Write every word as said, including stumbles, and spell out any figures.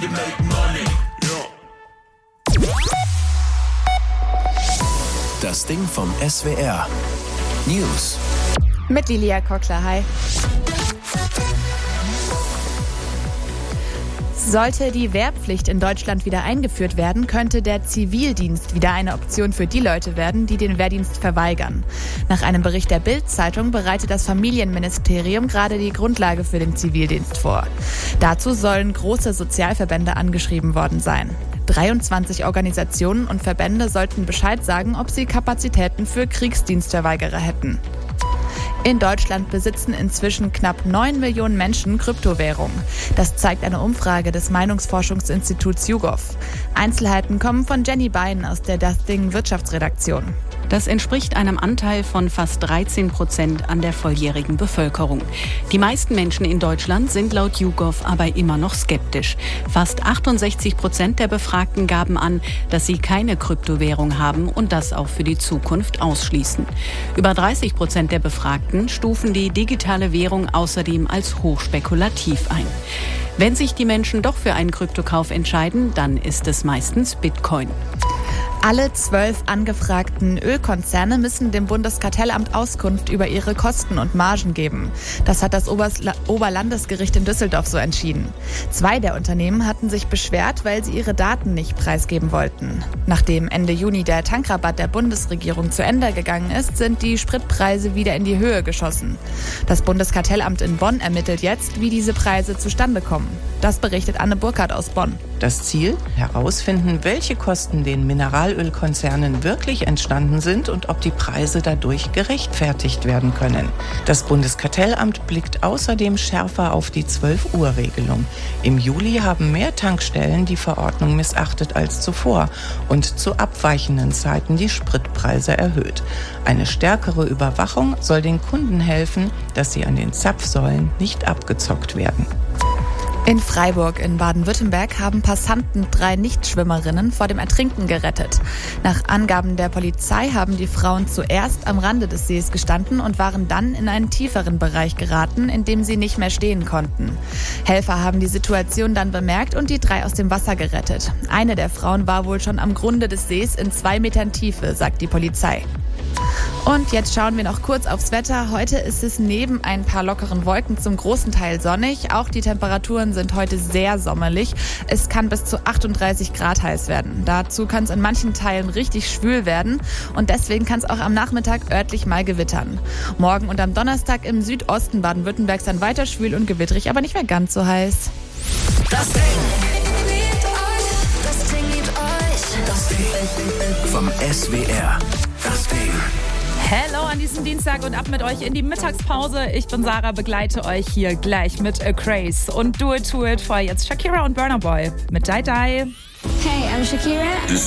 Das Ding vom S W R. News. Mit Lilia Kockler, hi. Sollte die Wehrpflicht in Deutschland wieder eingeführt werden, könnte der Zivildienst wieder eine Option für die Leute werden, die den Wehrdienst verweigern. Nach einem Bericht der Bild-Zeitung bereitet das Familienministerium gerade die Grundlage für den Zivildienst vor. Dazu sollen große Sozialverbände angeschrieben worden sein. dreiundzwanzig Organisationen und Verbände sollten Bescheid sagen, ob sie Kapazitäten für Kriegsdienstverweigerer hätten. In Deutschland besitzen inzwischen knapp neun Millionen Menschen Kryptowährungen. Das zeigt eine Umfrage des Meinungsforschungsinstituts YouGov. Einzelheiten kommen von Jenny Bein aus der Das Ding Wirtschaftsredaktion. Das entspricht einem Anteil von fast dreizehn Prozent an der volljährigen Bevölkerung. Die meisten Menschen in Deutschland sind laut YouGov aber immer noch skeptisch. Fast achtundsechzig Prozent der Befragten gaben an, dass sie keine Kryptowährung haben und das auch für die Zukunft ausschließen. Über dreißig Prozent der Befragten stufen die digitale Währung außerdem als hochspekulativ ein. Wenn sich die Menschen doch für einen Kryptokauf entscheiden, dann ist es meistens Bitcoin. Alle zwölf angefragten Ölkonzerne müssen dem Bundeskartellamt Auskunft über ihre Kosten und Margen geben. Das hat das Obersla- Oberlandesgericht in Düsseldorf so entschieden. Zwei der Unternehmen hatten sich beschwert, weil sie ihre Daten nicht preisgeben wollten. Nachdem Ende Juni der Tankrabatt der Bundesregierung zu Ende gegangen ist, sind die Spritpreise wieder in die Höhe geschossen. Das Bundeskartellamt in Bonn ermittelt jetzt, wie diese Preise zustande kommen. Das berichtet Anne Burkhardt aus Bonn. Das Ziel? Herausfinden, welche Kosten den Mineralölkonzernen wirklich entstanden sind und ob die Preise dadurch gerechtfertigt werden können. Das Bundeskartellamt blickt außerdem schärfer auf die zwölf-Uhr-Regelung. Im Juli haben mehr Tankstellen die Verordnung missachtet als zuvor und zu abweichenden Zeiten die Spritpreise erhöht. Eine stärkere Überwachung soll den Kunden helfen, dass sie an den Zapfsäulen nicht abgezockt werden. In Freiburg in Baden-Württemberg haben Passanten drei Nichtschwimmerinnen vor dem Ertrinken gerettet. Nach Angaben der Polizei haben die Frauen zuerst am Rande des Sees gestanden und waren dann in einen tieferen Bereich geraten, in dem sie nicht mehr stehen konnten. Helfer haben die Situation dann bemerkt und die drei aus dem Wasser gerettet. Eine der Frauen war wohl schon am Grunde des Sees in zwei Metern Tiefe, sagt die Polizei. Und jetzt schauen wir noch kurz aufs Wetter. Heute ist es neben ein paar lockeren Wolken zum großen Teil sonnig. Auch die Temperaturen sind heute sehr sommerlich. Es kann bis zu achtunddreißig Grad heiß werden. Dazu kann es in manchen Teilen richtig schwül werden. Und deswegen kann es auch am Nachmittag örtlich mal gewittern. Morgen und am Donnerstag im Südosten Baden-Württembergs dann weiter schwül und gewittrig, aber nicht mehr ganz so heiß. Das Ding. Das Ding liebt euch. Das Ding vom S W R. Das Ding. Hello an diesem Dienstag und ab mit euch in die Mittagspause. Ich bin Sarah, begleite euch hier gleich mit A Craze und Do It To It. Vorher jetzt Shakira und Burna Boy mit Die Die. Hey, I'm Shakira.